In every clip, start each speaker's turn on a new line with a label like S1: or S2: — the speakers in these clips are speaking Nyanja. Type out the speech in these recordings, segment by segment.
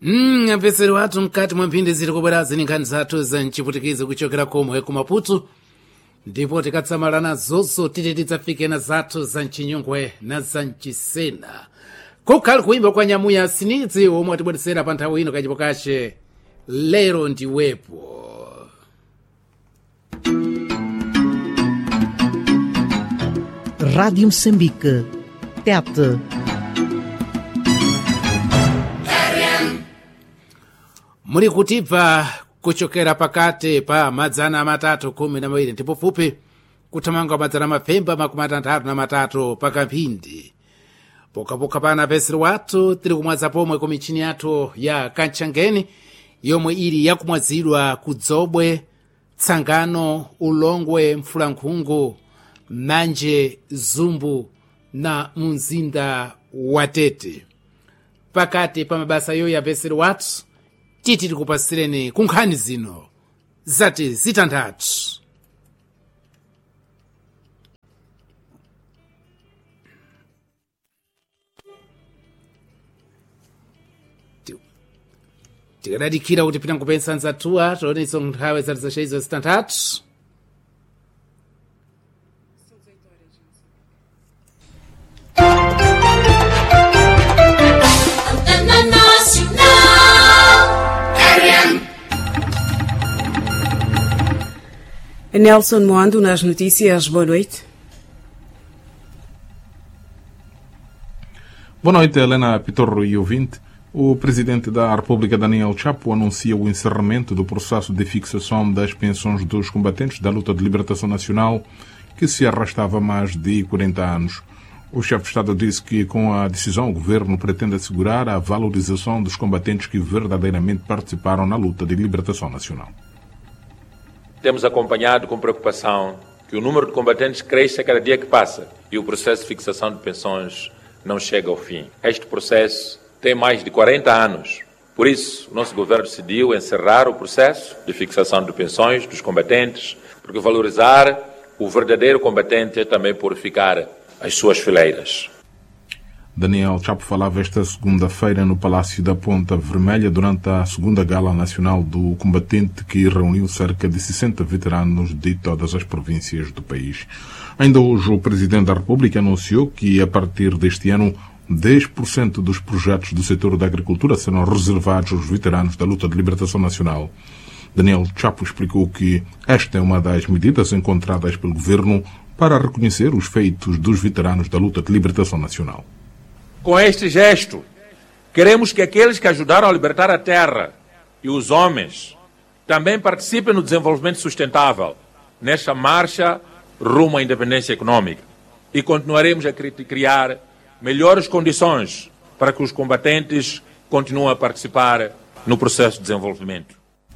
S1: Apesero athu mkati mwa mphindi ziri kubwerazi ndi nkhani zathu za mchiputikizi kuchokera komwe ku Maputo, ndipo tikatsamala nazonso titi tidzafike na zathu za mchinyungwe na za mchisena. Kukhali kuimba kwa Nyamuya Sinidzi omwe atibweresera pa nthawi ino kachipo kace lero ndiwepo.
S2: Rádio Moçambique, TET.
S1: Muri kutibva kuchokera pakati pa madzana matatu kumi na mawiri ndipo fupi kuthamanga madzana mapfemba makumi atatu na matatu pakamphindi. Pokapoka pana pesero wathu tiri kumwaza pomwe ku michini yathu ya Kantchangeni yomwe ili yakumwazidwa ku Dzobwe, Tsangano, Ulongwe, Mfulankhungu, Manje, Zumbu na mumzinda wa Tete. Pakati pa mabasa yoyo ya pesero wathu titi tikupasireni ku nkhani zino zati zitanthatu. Tikadadikira kuti pita nkupensa nzathuwa tionenso nthawi zati zaceyizo zitanthatu.
S3: Nelson Moando nas notícias. Boa noite.
S4: Boa noite, Helena Pitorro e ouvinte. O presidente da República, Daniel Chapo, anuncia o encerramento do processo de fixação das pensões dos combatentes da luta de libertação nacional, que se arrastava há mais de 40 anos. O chefe de Estado disse que, com a decisão, o governo pretende assegurar a valorização dos combatentes que verdadeiramente participaram na luta de libertação nacional.
S5: Temos acompanhado com preocupação que o número de combatentes cresce a cada dia que passa e o processo de fixação de pensões não chega ao fim. Este processo tem mais de 40 anos. Por isso, o nosso governo decidiu encerrar o processo de fixação de pensões dos combatentes, porque valorizar o verdadeiro combatente é também purificar as suas fileiras.
S4: Daniel Chapo falava esta segunda-feira no Palácio da Ponta Vermelha durante a segunda Gala Nacional do Combatente, que reuniu cerca de 60 veteranos de todas as províncias do país. Ainda hoje, o Presidente da República anunciou que, a partir deste ano, 10% dos projetos do setor da agricultura serão reservados aos veteranos da luta de libertação nacional. Daniel Chapo explicou que esta é uma das medidas encontradas pelo Governo para reconhecer os feitos dos veteranos da luta de libertação nacional.
S5: Com este gesto, queremos que aqueles que ajudaram a libertar a terra e os homens também participem no desenvolvimento sustentável nesta marcha rumo à independência econômica. E continuaremos a criar melhores condições para que os combatentes continuem a participar no processo de desenvolvimento.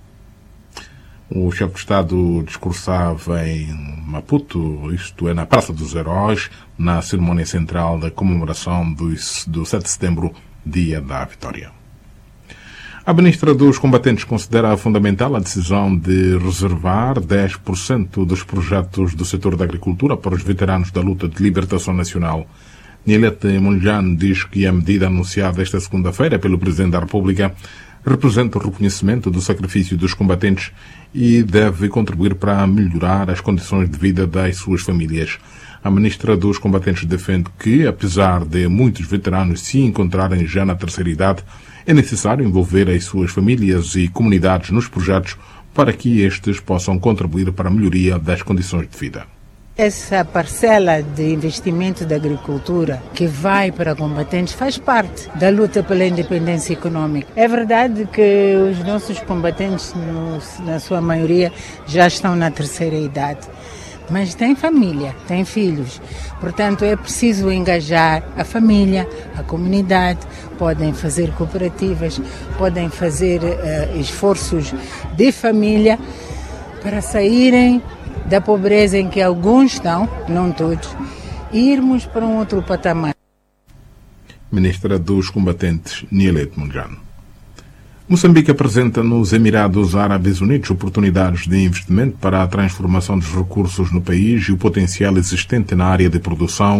S4: O chefe de Estado discursava em Maputo, isto é, na Praça dos Heróis, na cerimónia central da comemoração do 7 de setembro, Dia da Vitória. A ministra dos Combatentes considera fundamental a decisão de reservar 10% dos projetos do setor da agricultura para os veteranos da luta de libertação nacional. Nielete Munjan diz que a medida anunciada esta segunda-feira pelo Presidente da República representa o reconhecimento do sacrifício dos combatentes e deve contribuir para melhorar as condições de vida das suas famílias. A ministra dos Combatentes defende que, apesar de muitos veteranos se encontrarem já na terceira idade, é necessário envolver as suas famílias e comunidades nos projetos para que estes possam contribuir para a melhoria das condições de vida.
S6: Essa parcela de investimento da agricultura que vai para combatentes faz parte da luta pela independência econômica. É verdade que os nossos combatentes, na sua maioria, já estão na terceira idade, mas têm família, têm filhos. Portanto, é preciso engajar a família, a comunidade, podem fazer cooperativas, podem fazer esforços de família para saírem da pobreza em que alguns estão, não todos, e irmos para um outro patamar.
S4: Ministra dos Combatentes, Nielete Munjan. Moçambique apresenta nos Emirados Árabes Unidos oportunidades de investimento para a transformação dos recursos no país e o potencial existente na área de produção,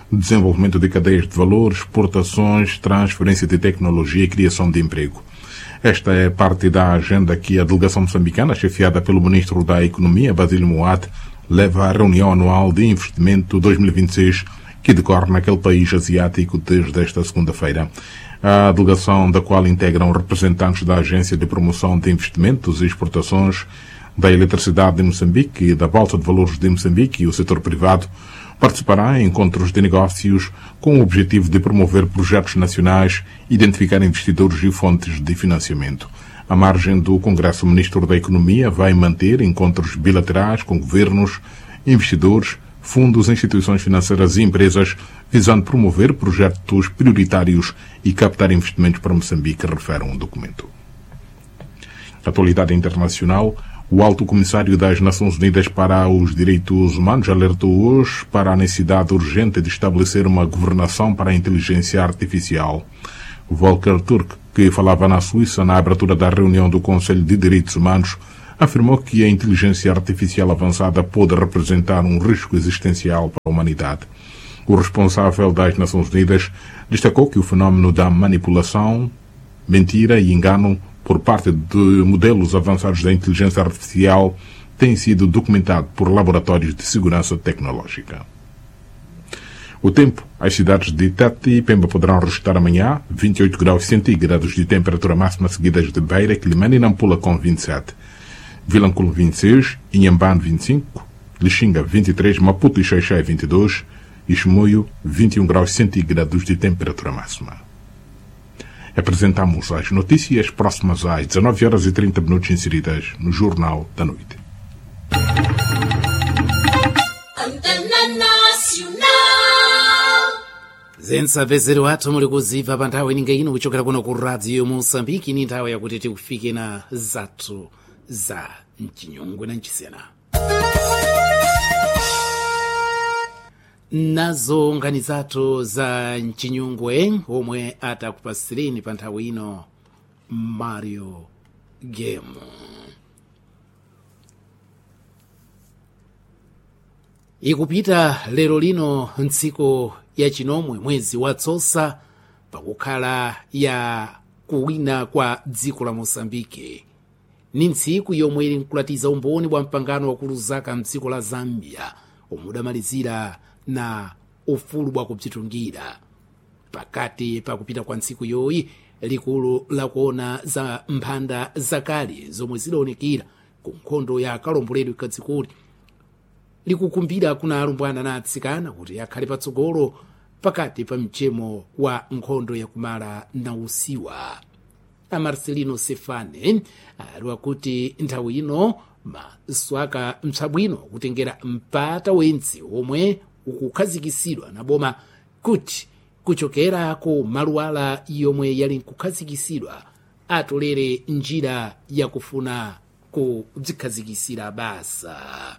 S4: desenvolvimento de cadeias de valor, exportações, transferência de tecnologia e criação de emprego. Esta é parte da agenda que a delegação moçambicana, chefiada pelo Ministro da Economia, Basílio Moat, leva à reunião anual de investimento 2026, que decorre naquele país asiático desde esta segunda-feira. A delegação, da qual integram representantes da Agência de Promoção de Investimentos e Exportações, da Eletricidade de Moçambique e da Bolsa de Valores de Moçambique e o setor privado, participará em encontros de negócios com o objetivo de promover projetos nacionais, identificar investidores e fontes de financiamento. À margem do Congresso, o Ministro da Economia vai manter encontros bilaterais com governos, investidores, fundos, instituições financeiras e empresas, visando promover projetos prioritários e captar investimentos para Moçambique, refere um documento. Atualidade internacional. O Alto Comissário das Nações Unidas para os Direitos Humanos alertou hoje para a necessidade urgente de estabelecer uma governação para a inteligência artificial. Volker Turk, que falava na Suíça na abertura da reunião do Conselho de Direitos Humanos, afirmou que a inteligência artificial avançada pode representar um risco existencial para a humanidade. O responsável das Nações Unidas destacou que o fenómeno da manipulação, mentira e engano por parte de modelos avançados da inteligência artificial tem sido documentado por laboratórios de segurança tecnológica. O tempo. As cidades de Tete e Pemba poderão registrar amanhã 28 graus centígrados de temperatura máxima, seguidas de Beira, Quilimane e Nampula com 27. Vilanculo 26, Inhambane 25, Lixinga 23, Maputo e Xaixai 22 e Chimoio 21 graus centígrados de temperatura máxima. Apresentamos as notícias próximas às 19 horas e 30 minutos inseridas no Jornal da Noite.
S7: Antena Nacional.
S1: zensavezero athu muli kuziva pa nthawi ninga ino kuchokera kuno ku radio Moçambique ni nthawi yakuti tikufike na zathu za mchinyungwe na mchisena. Nazo ngani zathu za mchinyungwe omwe atakupasireni pa nthawi ino Mario Game. Ikupita lero lino ntsiku ya chinomwe mwezi watsosa pakukhala ya kuwina kwa dziko la Moçambique. Ni ntsiku yomwe ili nkulatiza umboni bwa mpangano wa kuluzaka mdziko la Zambia omwe udamalizira na ufulu bwa kubzitungira. Pakati pakupita kwa ntsiku yoyi likulu lakuona za mphanda zakale zomwe zidaonekera ku nkhondo ya kalomboledwe kadzikoli likukumbira kuna alumbwana na atsikana kuti akhale patsogolo pakati pa mchemo wa nkhondo yakumala na usiwa. A Marcelino Sefane aliwa kuti nthawi ino maswaka mtsabwino kutengera mpata wenzi omwe ukukhazikisidwa na boma kuti kuchokera ku maluwala yomwe yali nkukhazikisidwa atolere njira yakufuna kudzikhazikisira basa.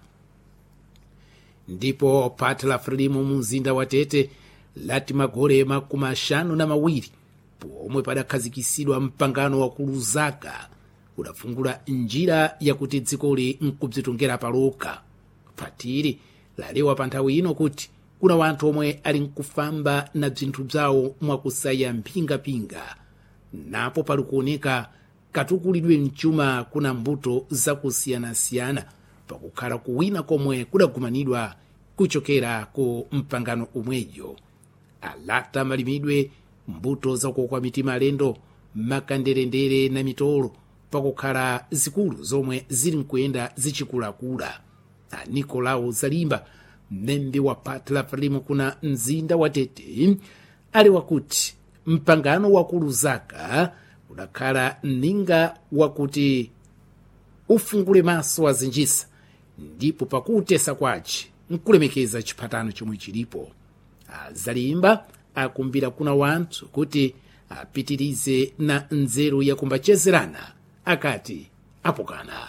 S1: Ndipo pata la Frelimo mumzinda wa Tete lati magole makumi asanu na mawiri pomwe padakhazikitsidwa mpangano wa kuluzaka udafungula njira yakuti dzikoli nkubzitongera palokha. Patiri lalewa pa nthawi ino kuti kuna wanthu omwe ali nkufamba na bzinthu bzawo mwakusaya mpingapinga, napo pali kuoneka katukulidwe mchuma kuna mbuto zakusiyanasiyana pakukhala kuwina komwe kudagumanidwa kuchokera ku mpangano umweyo. Alata malimidwe mbuto zakokwa mitima alendo, makanderendere na mitolo pakukhala zikulu zomwe zili nkuyenda zichikulakula. A Nicolau Zalimba, mnembi wa pata la Frelimo kuna mzinda wa Tete, ali wakuti mpangano wa kuluzaka udakhala ninga wakuti ufungule maso azinjisa, ndipo pakutesa kwace nkulemekeza chipatano chomwe chilipo. Zalimba akumbira kuna wanthu kuti apitirize na nzeru yakumbachezerana akati apokana.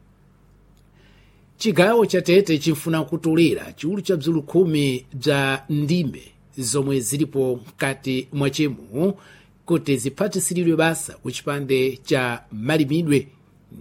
S1: Chigawo cha Tete chimfuna kutolera chiwulu cha bzulu 10 bza ndime zomwe zilipo mkati mwachemu kuti ziphatisiriridwe basa kuchipande cha malimidwe,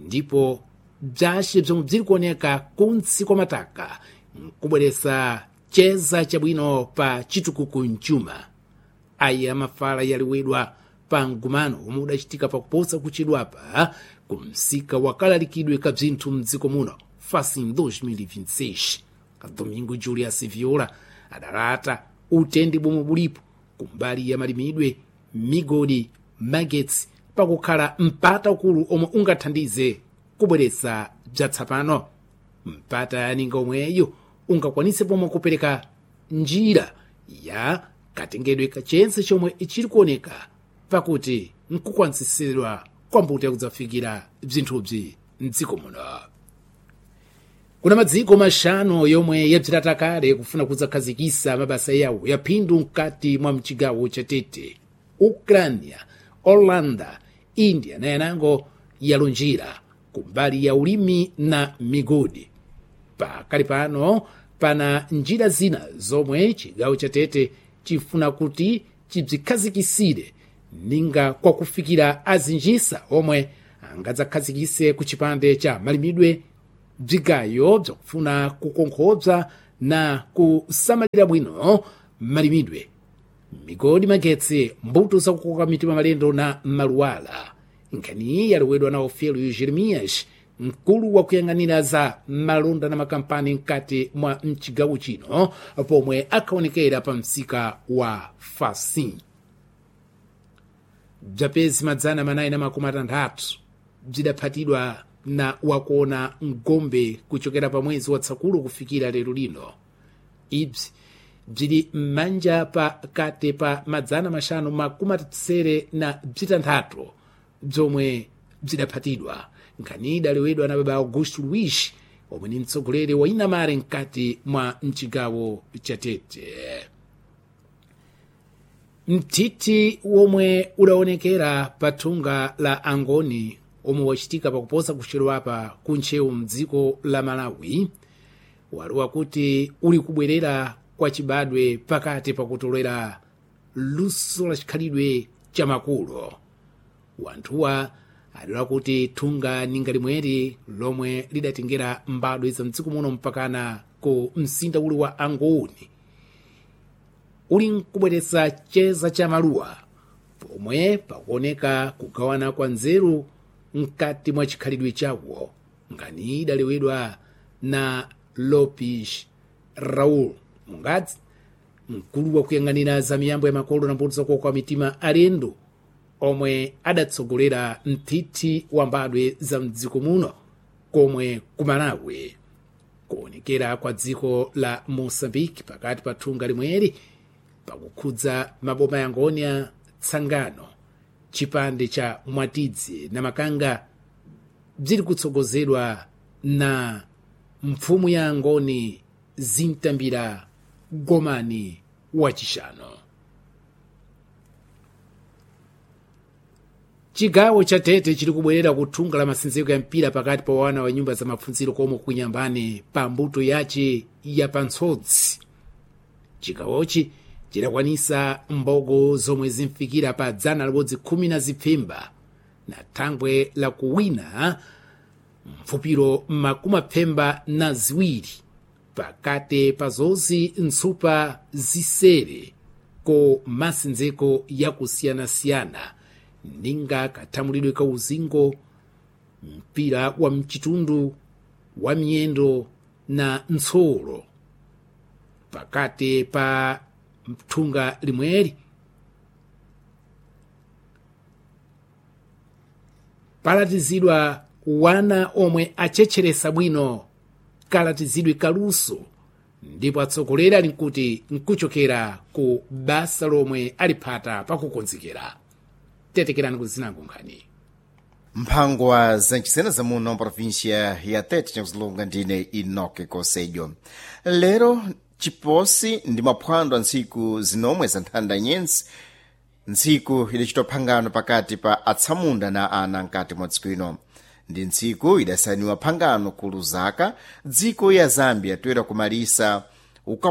S1: ndipo bzace bzomwe bzili kuoneka kunsi kwa mataka nkubweresa cheza chabwino pa chitukuko mchuma. Ayi amafala yaliwedwa pa mgumano omwe udachitika pakuposa kuchedwapa kumsika wakalalikidwe ka bzinthu mdziko muno FACIN 2026. Domingo Julius Viola adalata utendi bomwe bulipo kumbali ya malimidwe, migodi, magetsi pakukhala mpata ukulu omwe ungathandize kubweretsa bzatsapano. Mpata yaninga omweyo ungakwanise pomwe kupereka njira ya katengedwe kachense chomwe chili kuoneka pakuti nkukwanisisidwa kwa mbuto yakudzafikira bzinthubi mdziko muno. Kuna madziko mashanu yomwe yabzirata kale kufuna kudzakhazikisa mabasa yawo ya phindu mkati mwa mchigawo cha Tete. Ukraine, Holanda, India na yanango yalonjira kumbali ya ulimi na migodi. Pakali pano pana njira zina zomwe chigawo cha Tete chifuna kuti chibzikhazikisire ninga kwa kufikira azinjisa omwe angadzakhazikise ku chipande cha malimidwe, bzigayo bzakufuna kukonkhobza na kusamalira bwino malimidwe, migodi, magetsi, mbuto zakukoka mitima malendo na maluwala. Nkhani yaliwedwa na Ofélio Jeremias, mkulu wa kuyang'anira za malonda na makampani mkati mwa mchigawo chino, pomwe akaonekera pa msika wa FACIN. Bzapezi madzana manayi na makumi atandatu bzidaphatidwa na wakuona ngombe kuchokera pa mwezi wa Tsakulu kufikira lero lino. Ibzi bzili m'manja pakati pa madzana mashanu makumi atsere na bzitanthatu bzomwe bzidaphatidwa. Nkhani idalewedwa na baba Augusto Luiz omwe ni mtsogoleri wa Inamare mkati mwa mchigawo cha Tete. Mtiti womwe udaonekera pa thunga la Angoni omwe wachitika pakuposa kuchedwapa kunchewu mdziko la Malawi waliwa kuti uli kubwerera kwa chibadwe pakati pakutolera luso la chikhalidwe cha makolo. Wanthuwa adala kuti thunga ninga limweri lomwe lidatengera mbadwe za mdziko muno mpakana ku msinda uli wa Angoni uli nkubweretsa cheza cha maluwa pomwe pakuoneka kugawana kwa nzeru mkati mwa chikhalidwe chawo. Nkhani idalewedwa na Lopes Raul Mungadzi, mkulu wa kuyang'anira za miyambo ya makolo na mbuto zakukoka mitima alendo omwe adatsogolera mtiti wa mbadwe za mdziko muno komwe ku Malawi. Kuonekera kwa dziko la Mozambique pakati pa thunga limweri pakukhudza maboma ya Ngonia, Tsangano, chipande cha Mwatidzi na Makanga bzili kutsogozedwa na mfumu ya Angoni Zintambira Gomani wachishano. Chigawo cha Tete chili kubwerera kuthunga la masinziko ya mpira pakati pa wana wa nyumba za mafunziro komwe kunyambani pa mbuto yace ya Pantsodzi. Chigawochi chidakwanisa mbogo zomwe zimfikira pa 110 na thangwe la kuwina mfupiro makumi apfemba na ziwiri pakati pa zozi nsupa zisere ko masinzeko yakusiyanasiyana ninga kathamulidwe ka uzingo, mpira wa mchitundu, wa miyendo na ntsolo. Pakati pa thunga limweri palatizidwa wana omwe achecheresa bwino kalatizidwe kaluso, ndipo atsogolera linkuti nkuchokera ku basa lomwe aliphata pakukonzekera. Tetekerani kuzinango nkhani.
S8: Mphangwa zanchisena za muno província ya Tete nyakuzilunga ndine Inoke Kosejo. Lero chiposi ndi maphwando a ntsiku zinomwe za nthanda nyense, ntsiku idachitwa phangano pakati pa atsamunda na ana nkati mwa dziko ino. Ndi ntsiku idasayiniwa phangano ku Lusaka, dziko ya Zambia toera kumalisa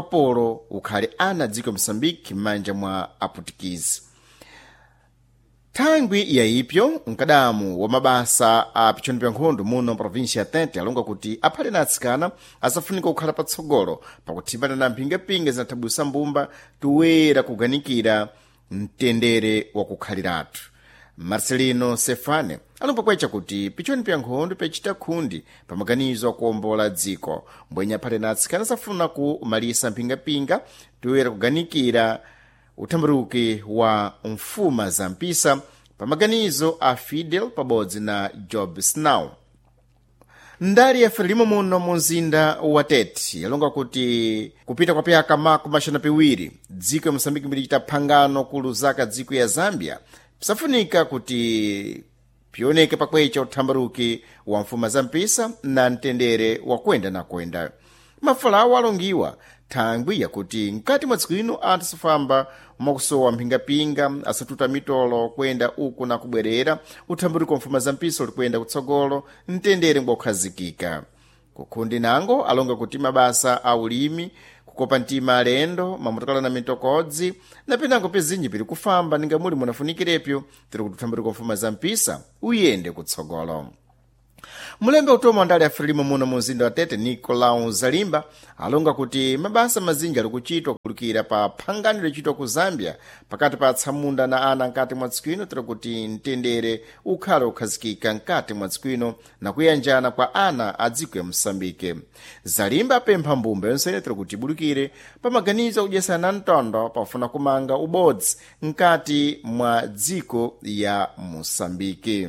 S8: ukapolo ukhale ana dziko Mozambique m'manja mwa aputikizi. thangwi yaipyo mkadamu wa mabasa a pichoni pya nkhondo muno provinsia ya Tete alonga kuti aphale na atsikana asafunika kukhala patsogolo pakuthimbana na mpingapinga zinathabusa mbumba tuwera kuganikira mtendere wa kukhaliratu. Marcelino Sefane alomba kwecha kuti pichoni pya nkhondo pyachita khundi pa maganizo akuwombola dziko mbwenya aphale na atsikana asafuna kumalisa mpingapinga tuwera kuganikira uthamburuki wa mfuma za mpisa pa maganizo a Fidel pabodzi na Job Snow. Ndali ya Frelimo muno munzinda wa Tete yalonga kuti kupita kwa pyaka makumi maxana piwiri dziko ya Mosambiki mbilichita phangano ku Lusaka dziko ya Zambia pisafunika kuti pioneke pakwecha uthamburuki wa mfuma za mpisa na mtendere wa kwenda na kwenda. Mafalawo alongiwa thangwi yakuti nkati mwa tsiku ino anthu asafamba mwakusowa mphingapinga asatuta mitolo kwenda uku na kubwerera uthamburuki wa mfuma za mpisa ulikwenda kutsogolo mtendere ngwakukhazikika. Kukhundi nango alonga kuti mabasa a ulimi kukopa mtima alendo mamotokala na mitokodzi na penango pezinji pili kufamba ninga muli munafunikirepyo tiri kuti uthamburuki wa mfuma za mpisa uyende kutsogolo. Mulembe utoma ndali ya Frelimo muno munzinda wa Tete Nicolau Zalimba alonga kuti mabasa mazinji ali kuchitwa kulukira pa phangano lichitwa ku Zambia pakati pa atsamunda na ana nkati mwa tsiku ino tiri kuti mtendere ukhala ukhazikika nkati mwa tsiku ino na kuyanjana kwa ana a dziko ya Mosambike. Zalimba apempha mbumba yonsene tiri kuti ibulukire pa maganizo akudyesana na mtondo pafuna kumanga ubodzi nkati mwa dziko ya Mosambike.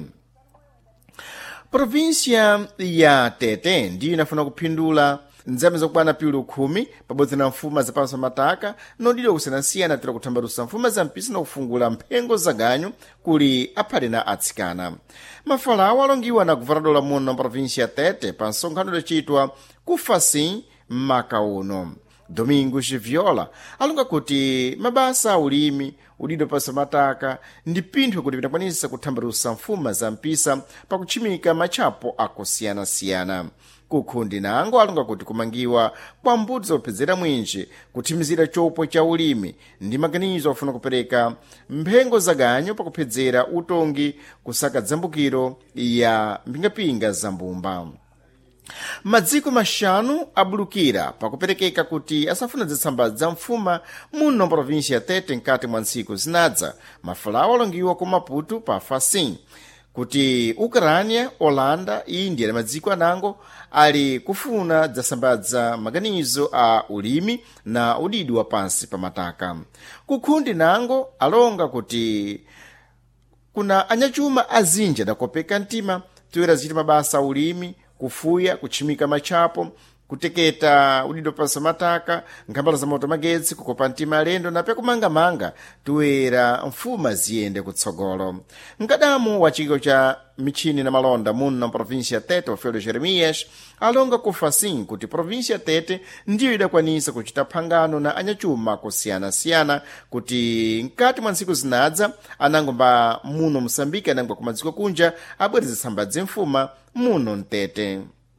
S8: Provinsia ya Tete ndiyo inafuna kuphindula nzame zokwana piulu 10 pabodzi na mfuma zapanso mataka nodidwa kusiyanasiyana tira kuthambalusa mfuma za mpisa na kufungula mphengo za ganyu kuli aphale na atsikana. Mafalawo alongiwa na guvernador muno provinsia ya Tete pa nsonkhano lechitwa kufasi Makauno. Domingos Viola alonga kuti mabasa a ulimi udidwa panso mataka ndi pinthu kuti pinakwanisa kuthambalusa mfuma za mpisa pakuchimika machapo akusiyana-siyana. Kukhundi nango alonga kuti kumangiwa kwa mbudzi zopedzera mwinji kuthimizira chopo cha ulimi ndi maganizo afuna kupereka mphengo za ganyu pakupedzera utongi kusaka dzambukiro ya mpingapinga za mbumba. Madziko maxanu abulukira pakuperekeka kuti asafuna zitsamba za mfuma muno provinsia ya Tete nkati mwa ntsiku zinadza. Mafalawo alongiwa ku Maputo pa Fasim kuti Ucrânia, Holanda, India na madziko anango ali kufuna zasambadza maganizo a ulimi na udidi wa pansi pa mataka. Kukhundi nango alonga kuti kuna anyachuma azinji adakopeka mtima toera zichita mabasa a ulimi kufuya, kuchimika machapo, kuteketa udido pansi mataka, nkhambala za moto magetsi, kukopa mtima alendo na pia kumanga-manga tuwera mfuma ziyende kutsogolo. Nkadamu wa chiko cha michini na malonda muno provinsia Tete Ofélio Jeremias alonga kufasim kuti provinsia Tete ndiyo idakwanisa kuchita phangano na anyachuma kusiyana-siyana kuti nkati mwa ntsiku zinadza anangomba muno Mosambike anangomba kumadziko kunja abwereza sambadze mfuma muno Mtete.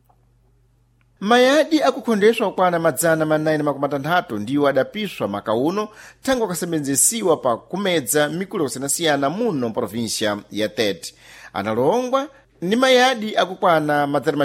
S8: Mayadi akukhondeswa kwana madzana 960 ndiwo adapiswa Makauno tangu akasembenzesiwa pa kumedza mikulu kusiyana-siyana muno provinsia ya Tete. Analongwa ni mayadi akukwana madzana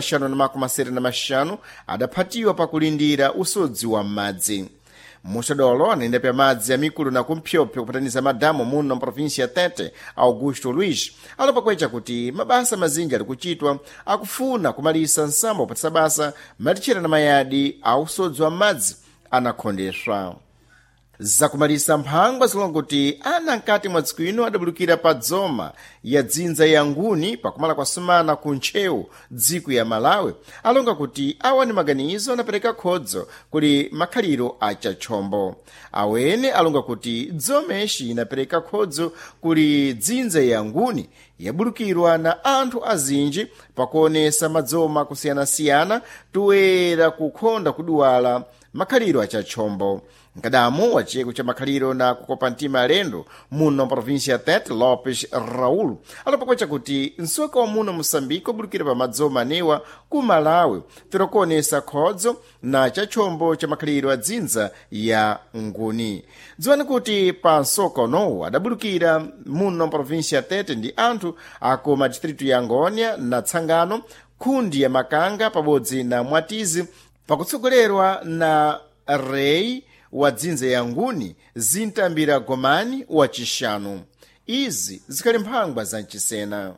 S8: 575 adaphatiwa pa kulindira usodzi wa madzi. Muxadolo anaenda pya madzi ya mikulu na kumphyopyo kupataniza madamu muno provinsia ya Tete Augusto Luiz alopa kwecha kuti mabasa mazinji ali kuchitwa akufuna kumalisa nsamba upatisa basa matichera na mayadi au usodzi wa madzi anakhondeswa. Zakumalisa mphangwa zilonga kuti ana nkati mwa tsiku ino adabulukira pa dzoma ya dzinza ya nguni pakumala kwa sumana ku ntcheu dziko ya Malawi alonga kuti awa ni maganizo anapereka khodzo kuli makhaliro a chachombo. Awene alonga kuti dzomeshi inapereka khodzo kuli dzinza ya nguni yabulukirwa na anthu azinji pakuonesa madzoma kusiyana-siyana tuwera kukhonda kuduwala makhaliro a chachombo. mkadamo wa chiyeko cha makhaliro na kukopa mtima alendo muno província Tete Lopes Raul alapakwecha kuti nsoka wa muno Moçambique obulukira pa madzi omanewa ku Malawi tirokuonesa khodzo na cha chombo cha makhaliro a dzinza ya Nguni. Dziwani kuti pa nsoka unowu adabulukira muno província Tete ndi anthu ako madistritu ya Ngônia na Tsangano, Khundi ya Makanga pabodzi na Mwatizi pakutsogolerwa na rei wa dzinza ya Nguni Zintambira Gomani wa Chishanu. Izi zikhali mphangwa za mchisena.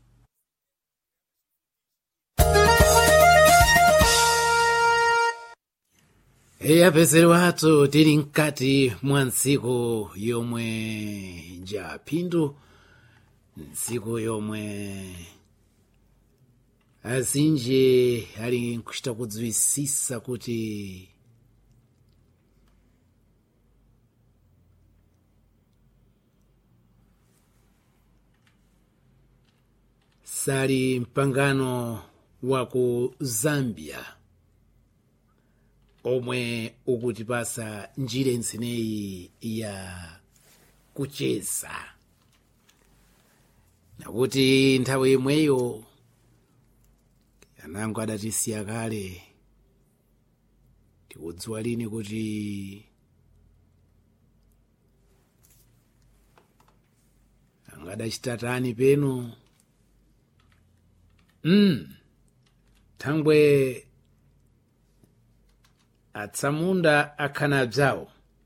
S1: apezere wathu tili mkati mwa ntsiku yomwe nja phindu, ntsiku yomwe azinji ali nkuchita kudziwisisa kuti sali mpangano wa ku Zambia omwe ukutipasa njira insineyi ya kucheza, nakuti nthawi imweyo anango adatisiya kale, tikudziwa lini kuti angadachita peno. Thangwe atsamunda akhana bzawo